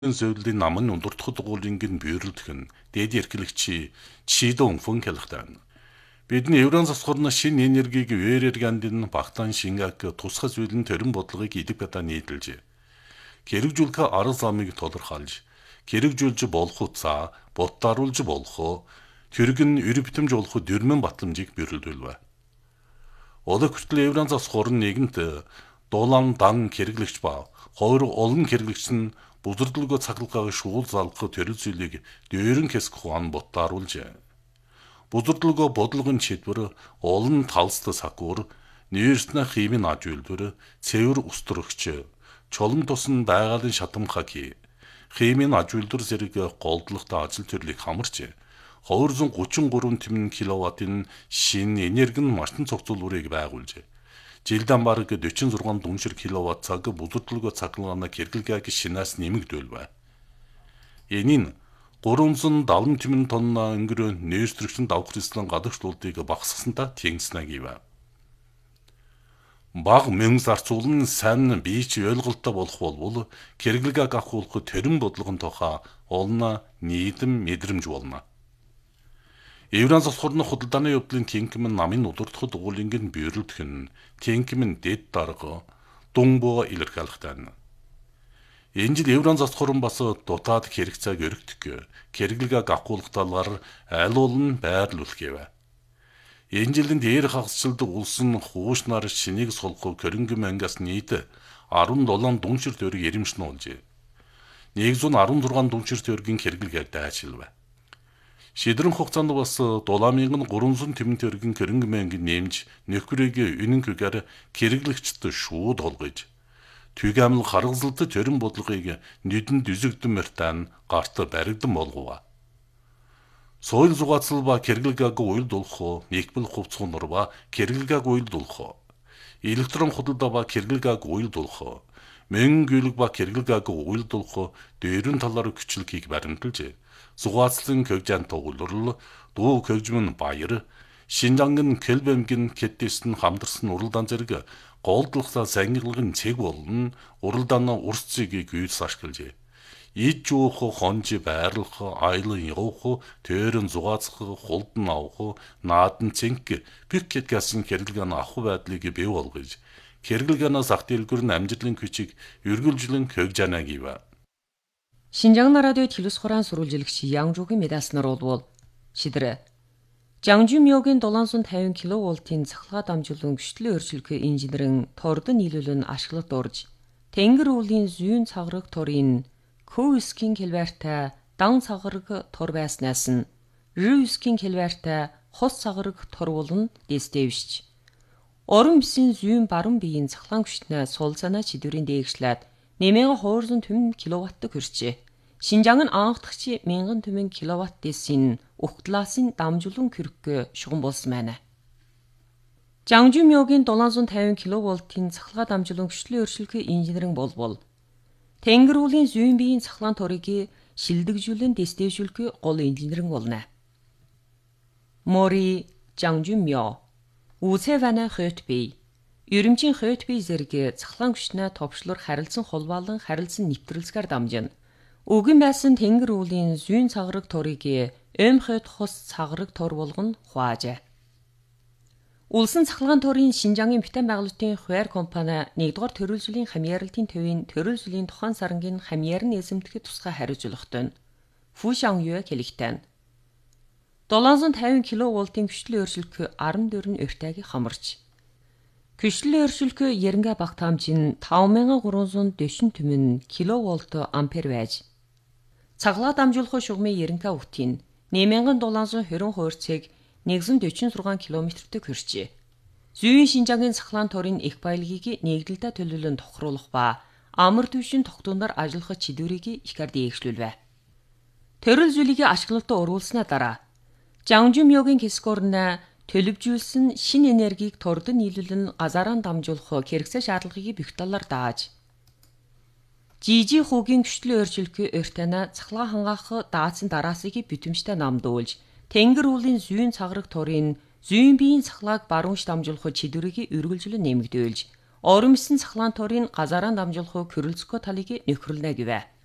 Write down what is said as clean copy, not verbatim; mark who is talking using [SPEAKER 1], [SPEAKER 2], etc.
[SPEAKER 1] зөвлөлийн намын ундурдахад гуулингийн бүйрэлдэх нь дээд эрхлэгчи чидон фун хэлхтэн. Бидний еврон засгорны шин энергийг вэрэргэндэн багтаан шингак тусгай зүйлэн төрийн бодлогыг идэг бата нийтэлж хэрэгжүүлэх арга замыг тодорхойлж хэрэгжүүлж болох утсаа бодтааруулж болох тэрэг нь эр битэмж болох дөрмөн батламжийг бэрэлдүүлвэ. Одоо хүртэл еврон засгор нэгэнт дулаан дан хэрэглэгч ба хоёр олон хэрэглэгч нь бүзэрдэлгөө цахилгааг шуул залгах төрөл зүйлийг дээрэн хэсгэх ан бодтааруулжээ. Бүзэрдэлгөө бодлогын чидвэр олон талст сакур нэрснэ химийн ажүүлбэр цэвэр устөрөгч чолон тусан байгалийн шатамхаки химийн ажүүлбэр зэрэг голдлогтой ажил төрлийг хамарч 233 тэмнэн киловаттын шин энерги машин цогцлуурыг байгуулжээ. Жилдэн бараг 46 дүншир киловатт цаг бүзэрдэлгөө цахилгааны хэрэглэгийг шинээс нэмэгдүүлвэ. Энэ нь 370 тэмнэн тонна өнгөрөө нээстрэгчэн давх хэслэн гадагшлуулдыг багасгасантаа тэнгиснэ гэвэ. Баг мэн зарцуулан сайн бийч ойлголттой болох болбол хэрэглэгийг авах төрийн бодлогын тухай олно нийтэм мэдрэмж болно. Еврон засгорны худалдааны явдлын тэнхим нь намын удирдахад уулингийн бүйрэлдэх нь тэнхим нь дэд дарга дунбоо илэрхийлэхтэй. Энэ жил еврон засгор нь бас дутаад хэрэгцээг өргөдөх хэрэглэгийг авах талаар аль олон байрлуулах гэвэ. Энэ жилийн дээр хагасчилд улсын хуушнаар шинийг сулхав көрөнгө мангас нийт 17 дүншир төгрөг ирэмшнэ олжээ. 116 дүншир төгрөгийн хэрэглэгийг дайчилвэ. Шидрэн хугацаанд бас 7300 тэмнэн төгрөгийн хөрөнгө мөнгө нэмж нөхрийг үнэнхээр хэрэглэгчд шууд олгож түгээмэл харгалзалт төрийн бодлогыг нүдэн дүзэгдэн мөртэн гарт баригдан болгова. Соёл зугаацал ба хэрэглэгийг уйлдуулах нэгбэл хувцсан нур ба хэрэглэгийг уйлдуулах электрон худалдаа ба хэрэглэгийг уйлдуулах мөнгөлөг ба хэрэглэгийг уйлдуулах дээрэн талаар хүчлэгийг баримталж зугаацлын хөгжаан тоглол дуу хөгжмөн баяр Шинжангын Кэлбэмгэн Кэттесн хамдарсан уралдаан зэрэг голдлохлаа сангилгын цэг болон уралдааны урсцыг гүйс ашиглажээ. Ид жуух, хонж байрлах, айлан явах, төрөн зугаацах, хулдан авах, наадан цэнг пиккетгасын хэрэглэгийн авах байдлыг бий болгож хэрэглэгаанаас ах дэлгүр нь амжилтын хүчийг үргэлжлэн хөгжаана гэв.
[SPEAKER 2] 신장 나라도의 딜루스코란 소룰질릭시 양조기 메다스너로 올월 시드레 장주미역인 долоонсон 50 киловольтын цахилгаан дамжуулан гүшлийн өршөлтөө инженерийн тордон нийлүүлэн ашиглалт орж тэнгэр уулын зүйн цаграг торын К9 киловаттай дан цаграг тор байснаас нь Р9 киловаттай хос цаграг тор болон дэстэвшч орон бисэн зүйн баруун биеийн цахилгаан хүчнээ суулцаана чидвэрийн дээгшлээд 8200 тэмнэн киловатт хүрчээ. Шинжаан нь анхдагчи 1000 тэмнэн киловатт дэсийн ухтлаасын дамжуулан хүрхгөө шугам болсон байна. Жангжумёгийн 750 киловольтын цахилгаан дамжуулан хүчлийн өршөлтөө инженерийн болбол тэнгэр уулын зүйн биеийн цахилгаан торыг шилдэгжүүлэн дэстэвшүүлэх гол инженерийн болно. Мори Жангжумё 우세반의 хөтбий Ерөнчийн хөтбий зэрэг цахилгаан хүчнээ товчлор харилцан холбоолон харилцан нэвтрэлцгээр дамжина. Өгөн байсан тэнгэр уулын зүйн цаграг торыг хөт хос цаграг тор болгон хуаажээ. Улсын цахилгаан торын Шинжаангийн битэн байгуулалтын хуваар компани 1-р төрөл зүйлийн хамьяаралтын төвийн төрөл зүйлийн тухайн сарангийн хамьяар нь эзэмдэхэд тусгай хариуцлагатай. Фушангюэ хэлэгтэн. 750 киловольтын хүчлийн өршөлтөө 14 өртайг хамарч Хүчлийн өршөлтөө яринга багтаамж нь 5340 тэмнэн киловольт ампер байж. Цаглаа дамжуулах шугамын яринга үтийн 8720 хуурцыг 146 км-т хүрчээ. Зүйн Шинжаагийн цахилгаан торын их баялагийг нэгдэлдэ төлөвлөн тохируулах ба амар түвшин тогтооноор ажиллах чидвэрийг ихэр дээгшлүүлвэ. Төрөл зүйлийг ашиглалтад оруулснаа дараа Жангжумёгийн хэсгорн төлөвжүүлсэн шин энергийг тордон нийлүүлэн газараа дамжуулах хэрэгцээ шаардлагыг бүх талаар дааж жижиг хүүгийн хүчлийн өршөлтөө өртөна цахилгаан хангаах даацсан дараасыг бүтэмжтэй намдуулж тэнгэр уулын зүйн цаграг торын зүйн биеийн цахилгааг баруунш дамжуулах чидвэрийг үргэлжлэн нэмэгдүүлж оромсон цахилгаан торын газараа дамжуулах көрөлцгөө талыг нөхрөлнө гэвэ.